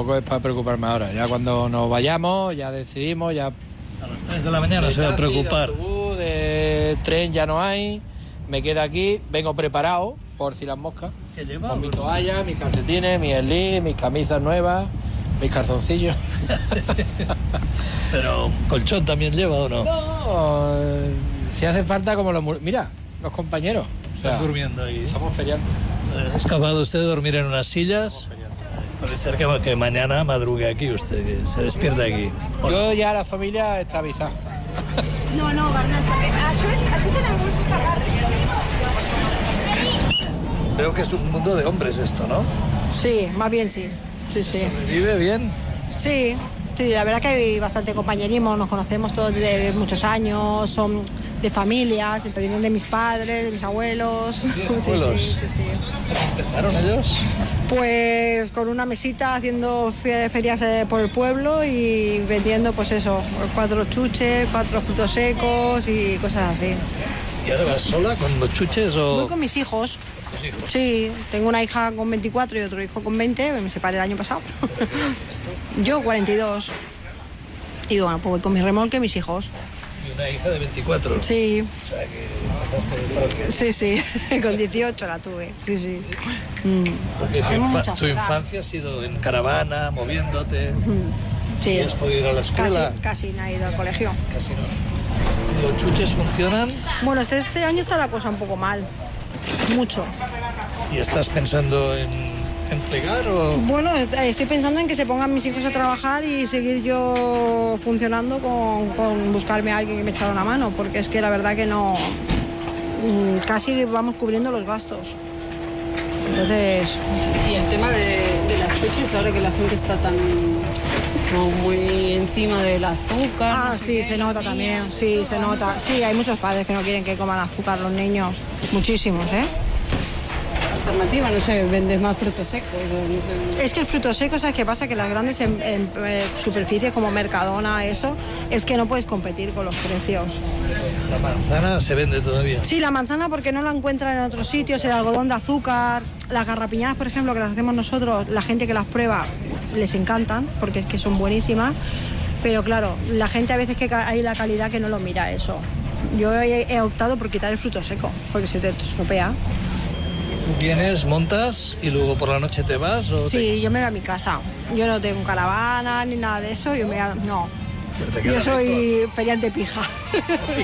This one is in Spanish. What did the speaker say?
tampoco es para preocuparme ahora. Ya cuando nos vayamos, ya decidimos, ya... A las 3 de la mañana se va a preocupar. De autobús, de tren ya no hay, me quedo aquí, vengo preparado, por si las moscas. ¿Qué lleva? Con mi toalla, mis calcetines, mis slips, mis camisas nuevas, mis calzoncillos. Pero colchón también lleva, ¿o no? No, si hace falta como mira, los compañeros. O sea, Están durmiendo ahí. somos feriantes. ¿Es capaz usted de dormir en unas sillas? Puede ser que mañana madrugue aquí usted, que se despierte aquí. Yo ya la familia está avisada. No, Bernat, porque así tenemos que pagar. Veo que es un mundo de hombres esto, ¿no? Sí, más bien sí. Sí, sí. ¿Vive bien? Sí, sí, la verdad que hay bastante compañerismo, nos conocemos todos desde muchos años, son de familias, entonces vienen de mis padres, de mis abuelos. ¿Abuelos? Sí. ¿Empezaron ellos? Pues con una mesita haciendo ferias por el pueblo y vendiendo pues eso, 4 chuches, 4 frutos secos y cosas así. ¿Y ahora vas sola con los chuches o...? Voy con mis hijos. tus hijos? Sí, tengo una hija con 24 y otro hijo con 20, me separé el año pasado. Yo 42. Y bueno, pues voy con mi remolque y mis hijos. Y una hija de 24. Sí, O sea que pasaste de bloque. sí, con 18 la tuve, sí. Porque Tengo muchas tu edades. infancia ha sido en caravana, moviéndote. Sí, ¿Y has podido ir a la escuela? casi no he ido al colegio. Casi no. ¿Los chuches funcionan? Bueno, este año está la cosa un poco mal, mucho. ¿Y estás pensando en plegar o...? Bueno, estoy pensando en que se pongan mis hijos a trabajar y seguir yo funcionando con buscarme a alguien que me echara una mano, porque es que la verdad que no... Casi vamos cubriendo los gastos. Entonces... Y el tema de las chuches, ahora que la gente está tan como muy encima del azúcar. Ah, no sé sí, qué, se nota los también, niños, sí, se nota. Sí, hay muchos padres que no quieren que coman azúcar los niños, muchísimos, ¿eh? Alternativa, no sé, vendes más frutos secos. No sé. Es que el fruto seco, ¿sabes qué pasa? Que las grandes superficies como Mercadona, eso, es que no puedes competir con los precios. La manzana se vende todavía. Sí, la manzana porque no la encuentran en otros sitios, el algodón de azúcar, las garrapiñadas, por ejemplo, que las hacemos nosotros, la gente que las prueba les encantan porque es que son buenísimas, pero claro, la gente a veces que hay la calidad que no lo mira eso. Yo he optado por quitar el fruto seco porque se te estropea. ¿Tú vienes, montas y luego por la noche te vas? ¿O Sí, yo me voy a mi casa. Yo no tengo caravana ni nada de eso, no. te queda Yo rico? soy feriante pija.